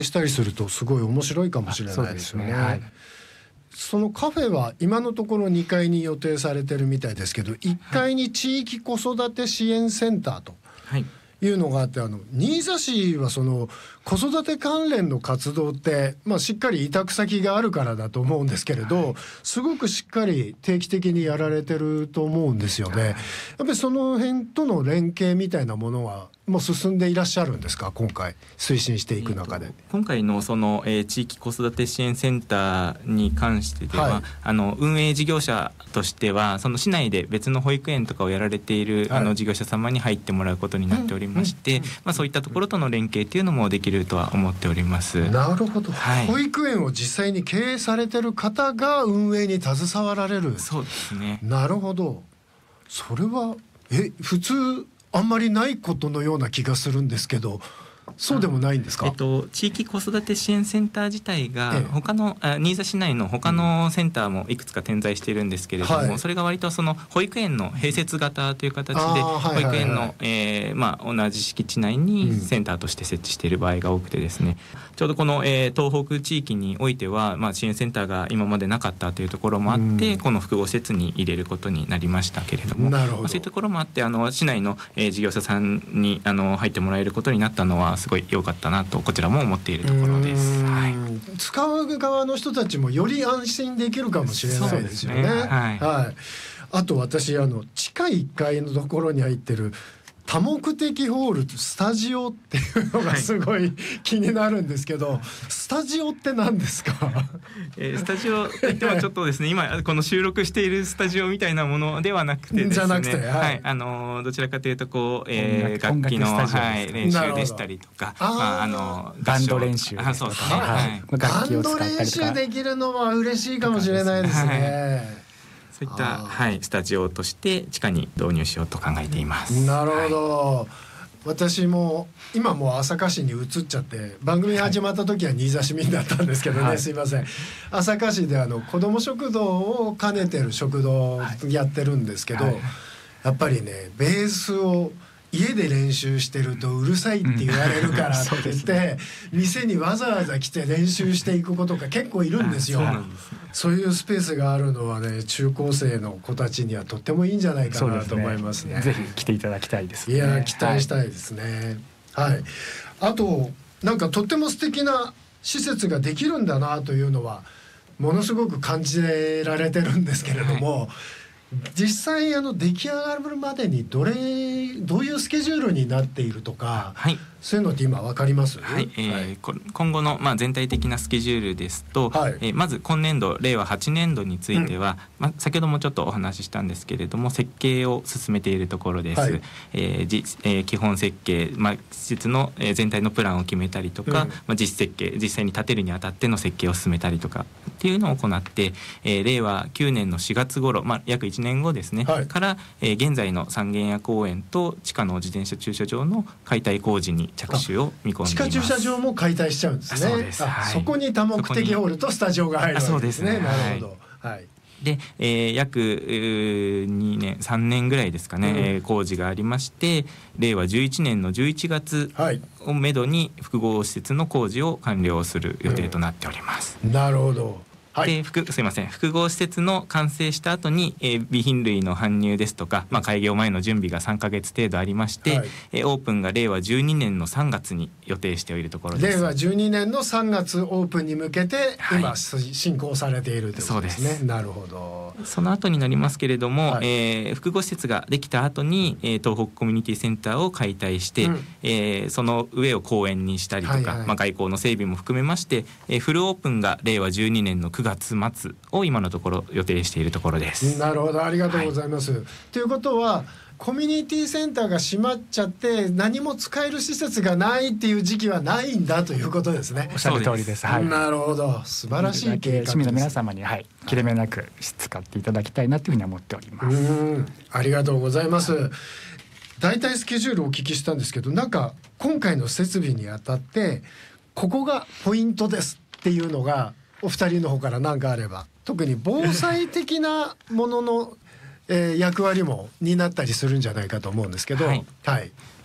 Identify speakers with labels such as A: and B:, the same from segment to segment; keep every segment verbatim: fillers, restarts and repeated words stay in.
A: したりするとすごい面白いかもしれないですよね。
B: そうですね、はい。
A: そのカフェは今のところにかいに予定されてるみたいですけど、いっかいに地域子育て支援センターというのがあって、あの新座市はその子育て関連の活動って、まあ、しっかり委託先があるからだと思うんですけれど、はい、すごくしっかり定期的にやられてると思うんですよね。やっぱりその辺との連携みたいなものはもう進んでいらっしゃるんですか、今回推進していく中で。
C: えー、今回のその、えー、地域子育て支援センターに関してでは、はい、あの運営事業者としてはその市内で別の保育園とかをやられている、はい、あの事業者様に入ってもらうことになっておりまして、うんうん、まあ、そういったところとの連携っていうのもできるとは思っております。
A: なるほど、はい、保育園を実際に経営されてる方が運営に携わられる。
C: そうですね。
A: なるほど。それはえ普通あんまりないことのような気がするんですけど、そうでもないんですか。
C: えっと、地域子育て支援センター自体が他の、ええ、新座市内の他のセンターもいくつか点在しているんですけれども、はい、それが割とその保育園の併設型という形で保育園の、えーまあ、同じ敷地内にセンターとして設置している場合が多くてですね、うん、ちょうどこの、えー、東北地域においては、まあ、支援センターが今までなかったというところもあって、うん、この複合施設に入れることになりましたけれども、
A: なるほど、
C: まあ、そういうところもあってあの市内の、えー、事業者さんにあの入ってもらえることになったのはすごい良かったなとこちらも思っているところです。はい、
A: 使う側の人たちもより安心できるかもしれないですよね。はいはい、あと私あの地下いっかいのところに入ってる多目的ホールとスタジオっていうのがすごい気になるんですけど、はい、スタジオって何ですか。
C: えー、スタジオといってもちょっとですね今この収録しているスタジオみたいなものではなくてですね、
A: じゃなくて、はい
C: はい、あのどちらかというとこう、えー、楽器の、はい、練習でしたりとか、
B: あ、まあ、あのバンド練習ですとか、
C: そうですね、はい、
A: バンド練習できるのは嬉しいかもしれないですね。はい、
C: そういった、はい、スタジオとして地下に導入しようと考えています。
A: なるほど、はい、私も今もう朝霞市に移っちゃって番組始まった時は新座市民だったんですけどね、はい、すいません。朝霞市であの子ども食堂を兼ねてる食堂をやってるんですけど、はいはい、やっぱりねベースを家で練習してるとうるさいって言われるからって言って、うんね、店にわざわざ来て練習していく子とか結構いるんですよ。そうなんですね。そういうスペースがあるのはね中高生の子たちにはとってもいいんじゃないかなと思いますね。
B: ぜひ来ていただきたいですね。
A: いや期待したいですね。はい、はい、あとなんかとっても素敵な施設ができるんだなというのはものすごく感じられてるんですけれども、はい、実際あの出来上がるまでにどれどういうスケジュールになっているとか、はい、そういうのって今分かります？
C: はい、えーはい、今後の、まあ、全体的なスケジュールですと、はい、えー、まず今年度令和はちねんどについては、うん、まあ、先ほどもちょっとお話ししたんですけれども設計を進めているところです。はい、えーじえー、基本設計、まあ、施設の、えー、全体のプランを決めたりとか、うん、まあ、実設計実際に建てるにあたっての設計を進めたりとかっていうのを行って、えー、令和きゅうねんのしがつ頃、まあ、約いちねんごですね、はい、から、えー、現在の三軒屋公園と地下の自転車駐車場の解体工事に着手を見込んでいます。
A: 地下駐車場も解体しちゃうんですね。
C: そうです、はい、
A: そこに多目的ホールとスタジオが入るわけですね。なるほど、はい、
C: で、えー、約にねんさんねんぐらいですかね、うん、えー、工事がありまして令和じゅういちねんのじゅういちがつをめどに複合施設の工事を完了する予定となっております。
A: うん、なるほど。はい、
C: ですいません複合施設の完成した後に、えー、備品類の搬入ですとか、まあ、開業前の準備がさんかげつ程度ありまして、はい、えー、オープンが令和じゅうにねんのさんがつに予定しているところです。
A: 令和じゅうにねんのさんがつオープンに向けて今、はい、進行されているということですね。そうです。なるほど。
C: その後になりますけれども、はい、えー、複合施設ができた後に、えー、東北コミュニティセンターを解体して、うん、えー、その上を公園にしたりとか、はいはい、まあ、外交の整備も含めまして、えー、フルオープンが令和じゅうにねんのくがつまつを今のところ予定しているところです。
A: なるほど、ありがとうございます。はい、ということはコミュニティセンターが閉まっちゃって何も使える施設がないっていう時期はないんだということですね。
B: おっしゃる通りです。はい、
A: なるほど、素晴らしい計画です。
B: 市民の皆様に、はい、切れ目なく使っていただきたいなというふうに思っております。
A: うん、ありがとうございます。だいたいスケジュールをお聞きしたんですけど、なんか今回の設備にあたってここがポイントですっていうのがお二人の方から何かあれば。特に防災的なものの、えー、役割も担ったりするんじゃないかと思うんですけど、はい、はい、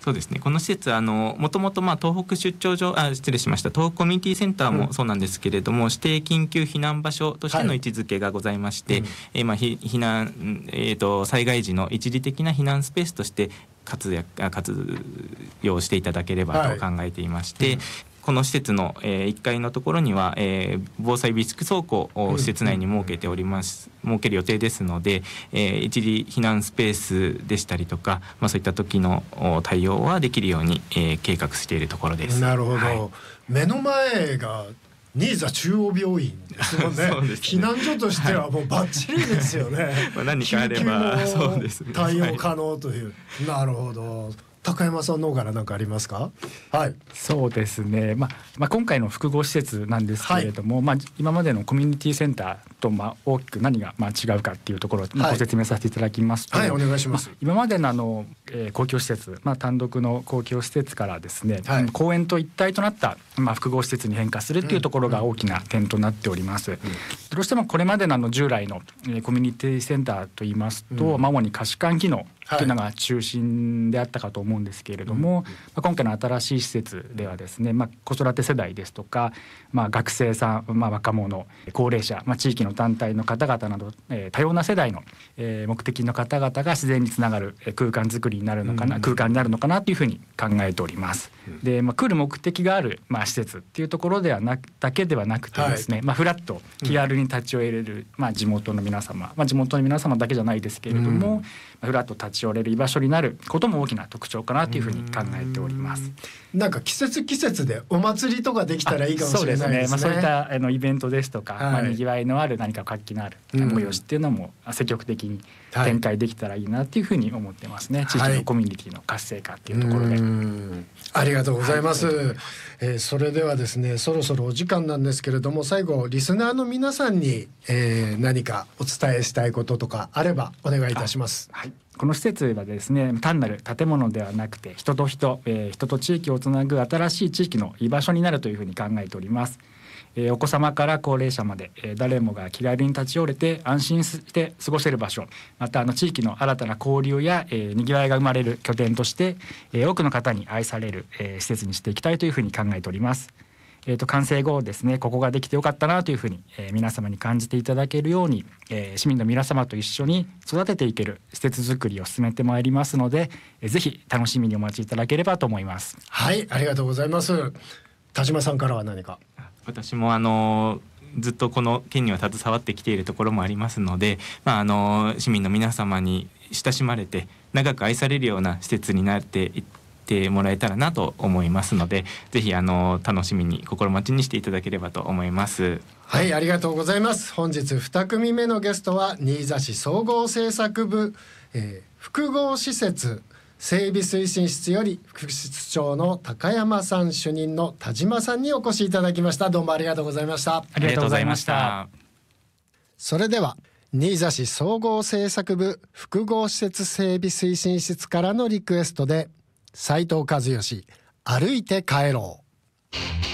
C: そうですね、この施設あのもともとまあ東北出張所あ失礼しました東北コミュニティセンターもそうなんですけれども、うん、指定緊急避難場所としての位置づけがございまして、はい、うん、えー、まあ避難、えー、と災害時の一時的な避難スペースとして活躍活用していただければと考えていまして、はい、うん、この施設の、えー、いっかいのところには、えー、防災備蓄倉庫を施設内に設けております、うん、設ける予定ですので、えー、一時避難スペースでしたりとか、まあ、そういった時の対応はできるように、えー、計画しているところです。
A: なるほど、はい、目の前が新座中央病院ですもんね。そうですね、避難所としてはもうバッチリですよね。
C: まあ何かあればそうですね、
A: 対応可能という、はい、なるほど。高山さんの方から何かありますか？はい、
B: そうですね、まあまあ、今回の複合施設なんですけれども、はい、まあ、今までのコミュニティセンターとまあ大きく何がまあ違うかっていうところをまあご説明させていただきますと、
A: はいはい、お願いします。
B: まあ、今までのあの、えー、公共施設、まあ、単独の公共施設からですね、はい、公園と一体となったまあ複合施設に変化するっていうところが大きな点となっております。うんうん、どうしてもこれまでのあの従来の、えー、コミュニティセンターといいますと、うん、主に貸し館機能というのが中心であったかと思うんですけれども、はい、まあ、今回の新しい施設ではですね、まあ、子育て世代ですとか、まあ、学生さん、まあ、若者、高齢者、まあ、地域の団体の方々など、えー、多様な世代の、えー、目的の方々が自然につながる空間づくりになるのかな、うん、空間になるのかなというふうに考えております。うん、で、まあ、来る目的がある、まあ、施設っていうところではなくだけではなくてですね、はい、まあ、フラッと気軽に立ち寄れる、うん、まあ、地元の皆様、まあ、地元の皆様だけじゃないですけれども、うん、フラッと立ち寄れる居場所になることも大きな特徴かなというふうに考えております。
A: なんか季節季節でお祭りとかできたらいいかもしれないですね。
B: そうですね、まあ、そういったあのイベントですとか、はい、まあ、にぎわいのある何か活気のある催しっていうのも積極的に展開できたらいいなっていうふうに思ってますね。はい、地域のコミュニティの活性化っていうところで、はい、
A: ありがとうございます。はい、えー、それではですね、そろそろお時間なんですけれども、最後リスナーの皆さんに、えー、何かお伝えしたいこととかあればお願いいたします。
B: はい、この施設はですね、単なる建物ではなくて人と人、えー、人と地域をつなぐ新しい地域の居場所になるというふうに考えております。えー、お子様から高齢者まで、えー、誰もが気軽に立ち寄れて安心して過ごせる場所、またあの地域の新たな交流や、えー、にぎわいが生まれる拠点として、えー、多くの方に愛される、えー、施設にしていきたいというふうに考えております。えー、と完成後ですね、ここができてよかったなというふうに、えー、皆様に感じていただけるように、えー、市民の皆様と一緒に育てていける施設づくりを進めてまいりますので、えー、ぜひ楽しみにお待ちいただければと思います。
A: はい、ありがとうございます。田島さんからは何か？
C: 私もあのずっとこの件には携わってきているところもありますので、まあ、あの市民の皆様に親しまれて長く愛されるような施設になっていってもらえたらなと思いますので、ぜひあの楽しみに心待ちにしていただければと思います。
A: はい、ありがとうございます。本日に組目のゲストは新座市総合政策部、えー、複合施設整備推進室より副室長の高山さん、主任の田島さんにお越しいただきました。どうもありがとうございました。
B: ありがとうございました。
A: それでは新座市総合政策部複合施設整備推進室からのリクエストで斉藤和義、歩いて帰ろう。